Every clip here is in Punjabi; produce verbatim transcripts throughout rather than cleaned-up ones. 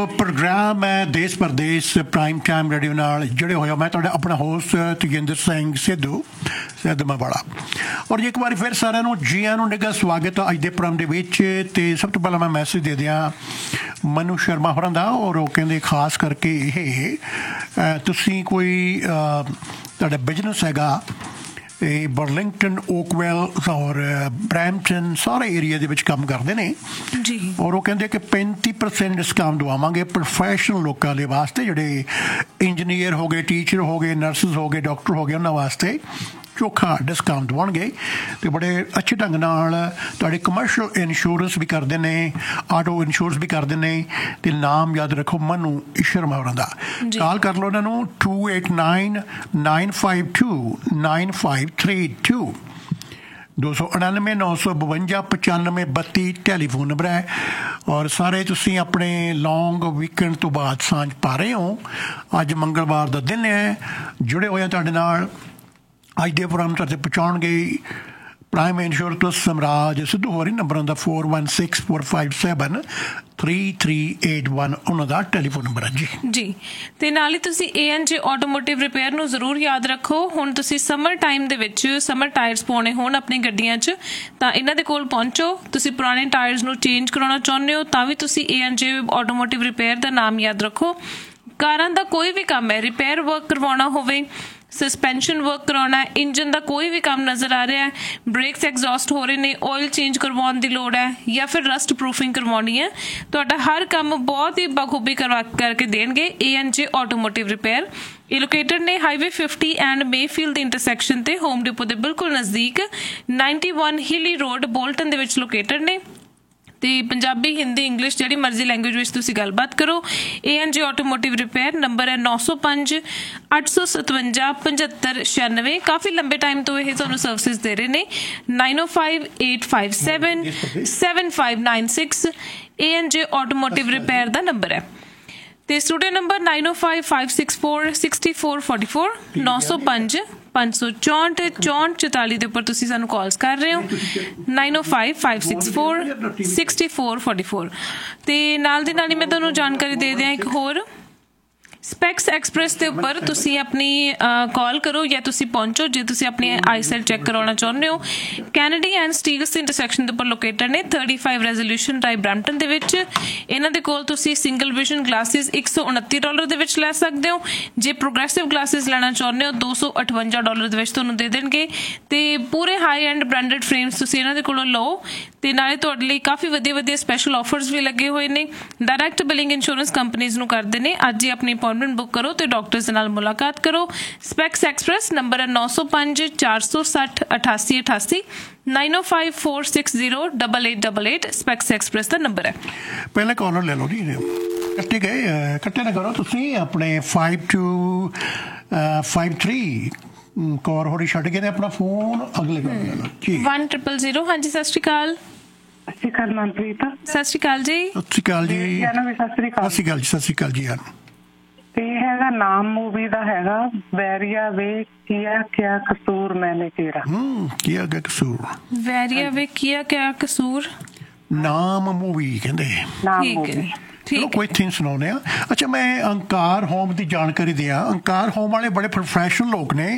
प्रोग्राम है देश परदेश प्राइम टाइम रेडियो नाल जुड़े होए मैं तुहाडा अपना होस्ट तजिंदर सिंह सिद्धू सिद्धमावाला और एक बार फिर सारिਆਂ ਨੂੰ ਜੀ ਆਇਆਂ ਨੂੰ ਨਿੱਘਾ ਸਵਾਗਤ ਅੱਜ ਦੇ ਪ੍ਰੋਗਰਾਮ ਦੇ ਵਿੱਚ ਤੇ ਸਭ ਤੋਂ ਪਹਿਲਾਂ ਮੈਂ ਮੈਸੇਜ ਦੇ ਦਿਆਂ ਮਨੂ ਸ਼ਰਮਾ ਹੋਰਾਂ ਦਾ ਔਰ ਉਹ ਕਹਿੰਦੇ ਖਾਸ ਕਰਕੇ ਇਹ ਤੁਸੀਂ ਕੋਈ ਤੁਹਾਡਾ ਬਿਜ਼ਨਸ ਹੈਗਾ ਬਰਲਿੰਗਟਨ ਓਕਵੈਲ ਔਰ ਬਰੈਂਪਟਨ ਸਾਰੇ ਏਰੀਆ ਦੇ ਵਿੱਚ ਕੰਮ ਕਰਦੇ ਨੇ ਜੀ ਔਰ ਉਹ ਕਹਿੰਦੇ ਕਿ ਪੈਂਤੀ ਪਰਸੈਂਟ ਡਿਸਕਾਊਂਟ ਦਵਾਵਾਂਗੇ ਪ੍ਰੋਫੈਸ਼ਨਲ ਲੋਕਾਂ ਦੇ ਵਾਸਤੇ ਜਿਹੜੇ ਇੰਜੀਨੀਅਰ ਹੋ ਗਏ ਟੀਚਰ ਹੋ ਗਏ ਨਰਸਿਸ ਹੋ ਗਏ ਡਾਕਟਰ ਹੋ ਗਏ ਉਹਨਾਂ ਵਾਸਤੇ ਚੋਖਾ ਡਿਸਕਾਊਂਟ ਦੇਣਗੇ ਅਤੇ ਬੜੇ ਅੱਛੇ ਢੰਗ ਨਾਲ ਤੁਹਾਡੇ ਕਮਰਸ਼ੀਅਲ ਇੰਸ਼ੋਰੈਂਸ ਵੀ ਕਰਦੇ ਨੇ ਆਟੋ ਇੰਸ਼ੋਰੈਂਸ ਵੀ ਕਰਦੇ ਨੇ ਅਤੇ ਨਾਮ ਯਾਦ ਰੱਖੋ ਮਨੂ ਸ਼ਰਮਾ ਹੋਰਾਂ ਦਾ ਕਾਲ ਕਰ ਲਓ ਉਹਨਾਂ ਨੂੰ to eight nine nine five to nine five three two ਦੋ ਸੌ ਉਣਾਨਵੇਂ ਨੌ ਸੌ ਬਵੰਜਾ ਪਚਾਨਵੇਂ ਬੱਤੀ ਟੈਲੀਫੋਨ ਨੰਬਰ ਹੈ ਔਰ ਸਾਰੇ ਤੁਸੀਂ ਆਪਣੇ ਲੌਂਗ ਵੀਕਐਂਡ ਤੋਂ ਬਾਅਦ ਸਾਂਝ ਪਾ ਰਹੇ ਹੋ ਅੱਜ ਮੰਗਲਵਾਰ ਦਾ ਦਿਨ ਹੈ ਜੁੜੇ ਹੋਏ ਆ ਤੁਹਾਡੇ ਨਾਲ ਅੱਜ ਦੇ ਪ੍ਰੋਗਰਾਮ ਤੁਹਾਡੇ ਪਹੁੰਚਾਉਣਗੇ ਪ੍ਰਾਈਮ ਇੰਸ਼ੋਰੈਂਸ ਸਮਰਾਜ ਸਿੱਧੂ ਹੋਰੀ ਨੰਬਰ ਦਾ four one six four five seven three three eight one ਉਹਨਾਂ ਦਾ ਟੈਲੀਫੋਨ ਨੰਬਰ ਹੈ ਜੀ ਜੀ ਤੇ ਨਾਲ ਹੀ ਤੁਸੀਂ ਏ ਐਨ ਜੇ ਆਟੋਮੋਟਿਵ ਰਿਪੇਅਰ ਨੂੰ ਜ਼ਰੂਰ ਯਾਦ ਰੱਖੋ ਹੁਣ ਤੁਸੀਂ ਸਮਰ ਟਾਈਮ ਦੇ ਵਿੱਚ ਸਮਰ ਟਾਇਰਸ ਪਾਉਣੇ ਹੋਣ ਆਪਣੀ ਗੱਡੀਆਂ 'ਚ ਤਾਂ ਇਹਨਾਂ ਦੇ ਕੋਲ ਪਹੁੰਚੋ ਤੁਸੀਂ ਪੁਰਾਣੇ ਟਾਇਰਸ ਨੂੰ ਚੇਂਜ ਕਰਾਉਣਾ ਚਾਹੁੰਦੇ ਹੋ ਤਾਂ ਵੀ ਤੁਸੀਂ ਏ ਐਨ ਜੇ ਆਟੋਮੋਟਿਵ ਰਿਪੇਅਰ ਦਾ ਨਾਮ ਯਾਦ ਰੱਖੋ ਕਾਰਾਂ ਦਾ ਕੋਈ ਵੀ ਕੰਮ ਹੈ ਰਿਪੇਅਰ ਵਰਕ ਕਰਵਾਉਣਾ ਹੋਵੇ ਸਸਪੈਂਸ਼ਨ ਵਰਕ ਕਰਾਉਣਾ ਇੰਜਨ ਦਾ ਕੋਈ ਵੀ ਕੰਮ ਨਜ਼ਰ ਆ ਰਿਹਾ ਹੈ ਬ੍ਰੇਕਸ ਐਗਜ਼ੌਸਟ ਹੋ ਰਹੇ ਨੇ ਆਇਲ ਚੇਂਜ ਕਰਵਾਉਣ ਦੀ ਲੋੜ ਹੈ ਜਾਂ ਫਿਰ ਰਸਟ ਪ੍ਰੂਫਿੰਗ ਕਰਵਾਉਣੀ ਹੈ ਤੁਹਾਡਾ ਹਰ ਕੰਮ ਬਹੁਤ ਹੀ ਬਖੂਬੀ ਕਰਵਾ ਕਰਕੇ ਦੇਣਗੇ ਏ ਐਨ ਜੇ ਆਟੋਮੋਟਿਵ ਰਿਪੇਅਰ ਇਹ ਲੋਕੇਟਡ ਨੇ ਹਾਈਵੇ ਫਿਫਟੀ ਐਂਡ ਮੇਫੀਲਡ ਦੇ ਇੰਟਰਸੈਕਸ਼ਨ ਤੇ ਹੋਮ ਡਿਪੋ ਦੇ ਬਿਲਕੁਲ ਨਜ਼ਦੀਕ ਨਾਈਨਟੀ ਵਨ ਹਿਲੀ ਰੋਡ ਬੋਲਟਨ ਦੇ ਵਿੱਚ ਲੋਕੇਟਡ ਨੇ ਤੇ ਪੰਜਾਬੀ ਹਿੰਦੀ ਇੰਗਲਿਸ਼ ਜਿਹੜੀ ਮਰਜ਼ੀ ਲੈਂਗੁਏਜ ਵਿੱਚ ਤੁਸੀਂ ਗੱਲਬਾਤ ਕਰੋ ਏ ਐਨ ਜੇ ਆਟੋਮੋਟਿਵ ਰਿਪੇਅਰ ਨੰਬਰ ਹੈ ਨੌ ਸੌ ਪੰਜ ਅੱਠ ਸੌ ਸਤਵੰਜਾ ਪਝੱਤਰ ਛਿਆਨਵੇਂ ਕਾਫੀ ਲੰਬੇ ਟਾਈਮ ਤੋਂ ਇਹ ਤੁਹਾਨੂੰ ਸਰਵਿਸਿਜ਼ ਦੇ ਰਹੇ ਨੇ ਨਾਈਨ ਓ five eight five seven seven five nine six ਏ ਐਨ ਜੇ ਆਟੋਮੋਟਿਵ ਰਿਪੇਅਰ ਦਾ ਨੰਬਰ ਹੈ ਤੇ ਸਟੂਡੀਓ ਨੰਬਰ ਨਾਈਨ ਓ five five six four sixty four forty four ਨੌ ਸੌ ਪੰਜ ਪੰਜ ਸੌ ਚੌਂਹਠ ਚੌਂਹਠ ਚੁਤਾਲੀ ਦੇ ਉੱਪਰ ਤੁਸੀਂ ਸਾਨੂੰ ਕਾਲਸ ਕਰ ਰਹੇ ਹੋ ਨਾਈਨ ਓ five five six four sixty four forty four ਅਤੇ ਨਾਲ ਦੀ ਨਾਲ ਹੀ ਮੈਂ ਤੁਹਾਨੂੰ ਜਾਣਕਾਰੀ ਦੇ ਦਿਆਂ ਇੱਕ ਹੋਰ ਸਪੈਕਸ ਐਕਸਪ੍ਰੈਸ ਦੇ ਉੱਪਰ ਤੁਸੀਂ ਆਪਣੀ ਕਾਲ ਕਰੋ ਜਾਂ ਤੁਸੀਂ ਪਹੁੰਚੋ ਜੇ ਤੁਸੀਂ ਆਪਣੀ ਆਈਸੈਟ ਚੈੱਕ ਕਰਵਾਉਣਾ ਚਾਹੁੰਦੇ ਹੋ ਕੈਨੇਡੀ ਐਂਡ ਸਟੀਲਸ ਇੰਟਰਸੈਕਸ਼ਨ ਦੇ ਉੱਪਰ ਲੋਕੇਟਡ ਨੇ thirty five resolution drive Brampton ਦੇ ਵਿੱਚ ਇਹਨਾਂ ਦੇ ਕੋਲ ਤੁਸੀਂ ਸਿੰਗਲ ਵਿਜ਼ਨ ਗਲਾਸਿਸ ਇੱਕ ਸੌ ਉਨੱਤੀ ਡਾਲਰ ਦੇ ਵਿੱਚ ਲੈ ਸਕਦੇ ਹੋ ਜੇ ਪ੍ਰੋਗਰੈਸਿਵ ਗਲਾਸਿਸ ਲੈਣਾ ਚਾਹੁੰਦੇ ਹੋ ਦੋ ਸੌ ਅਠਵੰਜਾ ਡਾਲਰ ਦੇ ਵਿੱਚ ਤੁਹਾਨੂੰ ਦੇ ਦੇਣਗੇ ਅਤੇ ਪੂਰੇ ਹਾਈ ਐਂਡ ਬ੍ਰਾਂਡਡ ਫਰੇਮਸ ਤੁਸੀਂ ਇਹਨਾਂ ਦੇ ਕੋਲੋਂ ਲਓ ਅਤੇ ਨਾਲੇ ਤੁਹਾਡੇ ਲਈ ਕਾਫੀ ਵਧੀਆ ਵਧੀਆ ਸਪੈਸ਼ਲ ਆਫਰਸ ਵੀ ਲੱਗੇ ਹੋਏ ਨੇ ਡਾਇਰੈਕਟ ਬਿਲਿੰਗ ਇੰਸ਼ੋਰੈਂਸ ਕੰਪਨੀਜ਼ ਨੂੰ ਕਰਦੇ ਨੇ ਅੱਜ ਹੀ ਆਪਣੀ ਅਪਾਇੰਟਮੈਂਟ ਬੁੱਕ ਕਰੋ ਤੇ ਡਾਕਟਰਸ ਦੇ ਨਾਲ ਮੁਲਾਕਾਤ ਕਰੋ ਸਪੈਕਸ ਐਕਸਪ੍ਰੈਸ ਨੰਬਰ ਹੈ ਨੌ ਸੌ ਪੰਜ ਚਾਰ ਸੌ ਸੱਠ ਅਠਾਸੀ ਅਠਾਸੀ ਨਾਈਨ ਓ five four six zero double eight double eight specs express ਦਾ ਨੰਬਰ ਹੈ ਪਹਿਲਾਂ ਕਾਲਰ ਲੈ ਲਓ ਜੀ ਕੱਟੇ ਗਏ ਕੱਟੇ ਨਾ ਕਰੋ ਤੁਸੀਂ ਆਪਣੇ five to five three Kaur ਹੋਰੀ ਛੱਡ ਕੇ ਨੇ ਆਪਣਾ ਫੋਨ ਅਗਲੇ ਜੀ ਵਨ ਟ੍ਰਿਪਲ ਜ਼ੀਰੋ ਹਾਂਜੀ ਸਤਿ ਸ਼੍ਰੀ ਅਕਾਲ ਸਤਿ ਸ਼੍ਰੀ ਅਕਾਲ ਮਨਪ੍ਰੀਤ ਸਤਿ ਸ਼੍ਰੀ ਅਕਾਲ ਜੀ ਸਤਿ ਸ਼੍ਰੀ ਅਕਾਲ ਜੀ ਸਤਿ ਸ਼੍ਰੀ ਅਕਾਲ ਸਤਿ ਸ਼੍ਰੀ ਅਕਾਲ ਜੀ ਸਤਿ ਸ਼੍ਰੀ ਅਕਾਲ ਜੀ ਯਾਰ ਤੇ ਹੈਗਾ ਨਾਮ ਮੂਵੀ ਦਾ ਹੈਗਾ ਵੈਰੀਆ ਵੇ ਕੀਆ ਕਿਆ ਕਸੂਰ ਮੈਨੇ ਤੇਰਾ ਹੂੰ ਕੀਆ ਕਿਆ ਕਸੂਰ ਵੈਰੀਆ ਵੇ ਕੀਆ ਕਿਆ ਕਸੂਰ ਨਾਮ ਮੂਵੀ ਕਹਿੰਦੇ ਨਾਮ ਮੂਵੀ ਚਲੋ ਕੋਈ ਥਿੰਗ ਸੁਣਾਉਂਦੇ ਆ ਅੱਛਾ ਮੈਂ ਅੰਕਾਰ ਹੋਮ ਦੀ ਜਾਣਕਾਰੀ ਦਿਆਂ ਅੰਕਾਰ ਹੋਮ ਵਾਲੇ ਬੜੇ ਪ੍ਰੋਫੈਸ਼ਨਲ ਲੋਕ ਨੇ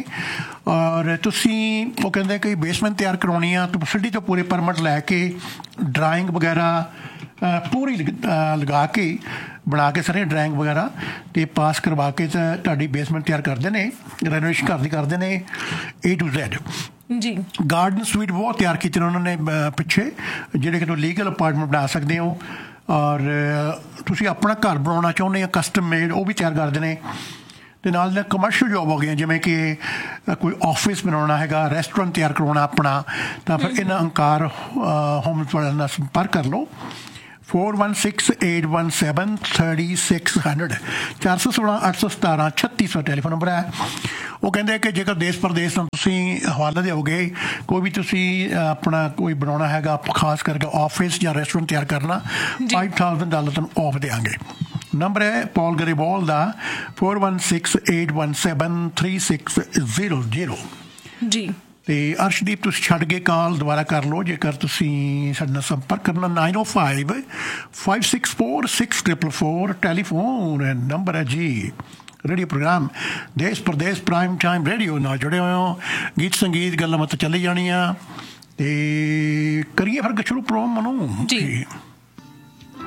ਔਰ ਤੁਸੀਂ ਉਹ ਕਹਿੰਦੇ ਕਿ ਬੇਸਮੈਂਟ ਤਿਆਰ ਕਰਵਾਉਣੀ ਆ ਤਾਂ ਸਿਟੀ ਤੋਂ ਪੂਰੇ ਪਰਮਿਟ ਲੈ ਕੇ ਡਰਾਇੰਗ ਵਗੈਰਾ ਪੂਰੀ ਲਗਾ ਕੇ ਬਣਾ ਕੇ ਸਾਰੇ ਡਰਾਇੰਗ ਵਗੈਰਾ ਅਤੇ ਪਾਸ ਕਰਵਾ ਕੇ ਤਾਂ ਤੁਹਾਡੀ ਬੇਸਮੈਂਟ ਤਿਆਰ ਕਰਦੇ ਨੇ ਰੈਨੋਵੇਸ਼ਨ ਘਰ ਦੀ ਕਰਦੇ ਨੇ ਏ ਟੂ ਜ਼ੈਡ ਜੀ ਗਾਰਡਨ ਸਵੀਟ ਬਹੁਤ ਤਿਆਰ ਕੀਤੇ ਨੇ ਉਹਨਾਂ ਨੇ ਪਿੱਛੇ ਜਿਹੜੇ ਕਿ ਤੁਸੀਂ ਲੀਗਲ ਅਪਾਰਟਮੈਂਟ ਬਣਾ ਸਕਦੇ ਹੋ ਔਰ ਤੁਸੀਂ ਆਪਣਾ ਘਰ ਬਣਾਉਣਾ ਚਾਹੁੰਦੇ ਆ ਕਸਟਮ ਮੇਡ ਉਹ ਵੀ ਤਿਆਰ ਕਰਦੇ ਨੇ ਅਤੇ ਨਾਲ ਨਾਲ ਕਮਰਸ਼ੀਅਲ ਜੋਬ ਹੋ ਗਈਆਂ ਜਿਵੇਂ ਕਿ ਕੋਈ ਆਫਿਸ ਬਣਾਉਣਾ ਹੈਗਾ ਰੈਸਟੋਰੈਂਟ ਤਿਆਰ ਕਰਵਾਉਣਾ ਆਪਣਾ ਤਾਂ ਫਿਰ ਇਹਨਾਂ ਅੰਕਾਰ ਹੋਮਸ ਵਾਲਿਆਂ ਨਾਲ ਸੰਪਰਕ ਕਰ ਲਓ four one six eight one seven thirty six hundred ਚਾਰ ਸੌ ਸੋਲਾਂ ਅੱਠ ਸੌ ਸਤਾਰਾਂ ਛੱਤੀ ਸੌ ਟੈਲੀਫੋਨ ਨੰਬਰ ਹੈ ਉਹ ਕਹਿੰਦੇ ਕਿ ਜੇਕਰ ਦੇਸ਼ ਪ੍ਰਦੇਸ਼ ਨੂੰ ਤੁਸੀਂ ਹਵਾਲਾ ਦਿਓਗੇ ਕੋਈ ਵੀ ਤੁਸੀਂ ਆਪਣਾ ਕੋਈ ਬਣਾਉਣਾ ਹੈਗਾ ਖਾਸ ਕਰਕੇ ਆਫਿਸ ਜਾਂ ਰੈਸਟੋਰੈਂਟ ਤਿਆਰ ਕਰਨਾ ਫਾਈਵ ਥਾਊਜ਼ੈਂਡ ਡਾਲਰ ਤੁਹਾਨੂੰ ਆਫ ਦੇਵਾਂਗੇ ਨੰਬਰ ਹੈ ਪੌਲ ਗਰੀਬੋਲ ਦਾ four one six eight one seven three six zero zero ਜੀ ਤੇ ਅਰਸ਼ਦੀਪ ਤੁਸੀਂ ਛੱਡ ਕੇ ਕਾਲ ਦੁਬਾਰਾ ਕਰ ਲਓ ਜੇਕਰ ਤੁਸੀਂ ਸਾਡੇ ਨਾਲ ਸੰਪਰਕ ਕਰਨਾ ਨਾਈਨ ਓ five five six four six triple four telephone number ਹੈ ਜੀ। ਰੇਡੀਓ ਪ੍ਰੋਗਰਾਮ ਦੇਸ਼ ਪ੍ਰਦੇਸ਼ ਪ੍ਰਾਈਮ ਟਾਈਮ ਰੇਡੀਓ ਨਾਲ ਜੁੜੇ ਹੋਏ ਹੋ। ਗੀਤ ਸੰਗੀਤ ਗੱਲਾਂ ਬਾਤਾਂ ਚੱਲੀ ਜਾਣੀਆਂ ਤੇ ਕਰੀਏ ਫਿਰ ਸ਼ੁਰੂ ਪ੍ਰੋਗਰਾਮ ਨੂੰ ਜੀ।